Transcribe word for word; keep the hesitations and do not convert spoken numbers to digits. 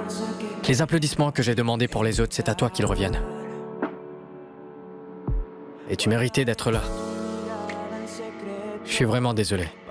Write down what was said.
Les applaudissements que j'ai demandés pour les autres, c'est à toi qu'ils reviennent. Et tu méritais d'être là. Je suis vraiment désolé.